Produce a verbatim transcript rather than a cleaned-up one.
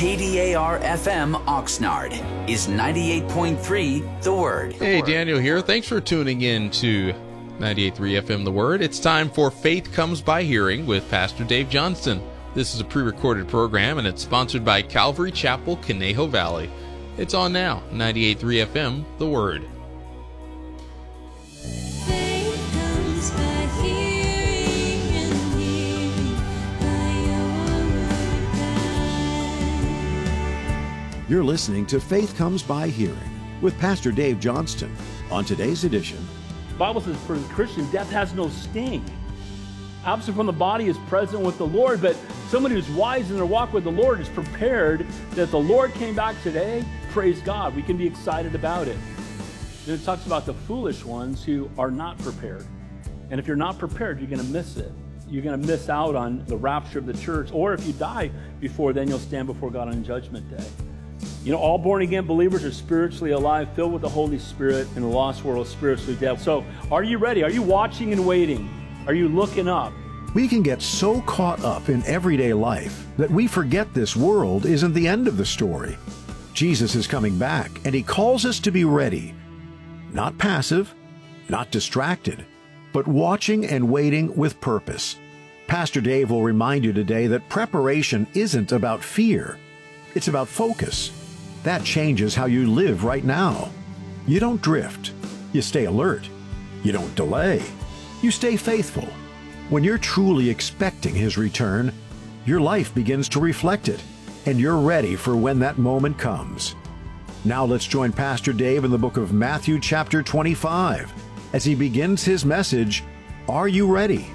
K D A R F M Oxnard is ninety-eight point three The Word. Hey, Daniel here. Thanks for tuning in to ninety-eight point three F M The Word. It's time for Faith Comes by Hearing with Pastor Dave Johnston. This is a pre-recorded program, and it's sponsored by Calvary Chapel, Conejo Valley. It's on now, ninety-eight point three F M The Word. You're listening to Faith Comes by Hearing with Pastor Dave Johnston. On today's edition, the Bible says for the Christian, death has no sting. Absent from the body is present with the Lord, but somebody who's wise in their walk with the Lord is prepared that the Lord came back today. Praise God. We can be excited about it. Then it talks about the foolish ones who are not prepared. And if you're not prepared, you're going to miss it. You're going to miss out on the rapture of the church. Or if you die before then, you'll stand before God on Judgment Day. You know, all born-again believers are spiritually alive, filled with the Holy Spirit, and the lost world is spiritually dead. So, are you ready? Are you watching and waiting? Are you looking up? we can get so caught up in everyday life that we forget this world isn't the end of the story. Jesus is coming back, and He calls us to be ready. Not passive, not distracted, but watching and waiting with purpose. Pastor Dave will remind you today that preparation isn't about fear. It's about focus. That changes how you live right now. You don't drift. You stay alert. You don't delay. You stay faithful. When you're truly expecting His return, your life begins to reflect it, and you're ready for when that moment comes. Now let's join Pastor Dave in the book of Matthew chapter twenty-five as he begins his message, Are You Ready?